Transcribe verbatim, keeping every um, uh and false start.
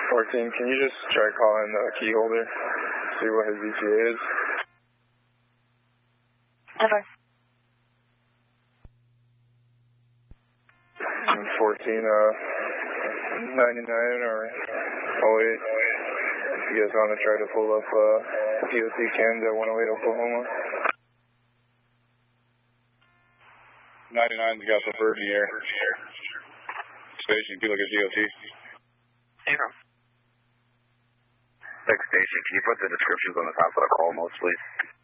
fourteen, can you just try calling the key holder, see what his E T A is? Over. fourteen, uh, ninety-nine or oh eight. You guys want to try to pull up uh, D O T cams at one oh eight Oklahoma? ninety-nine's got the bird in the air. Station, can you look at D O T? Zero. Next station, can you put the descriptions on the top of the call notes, please?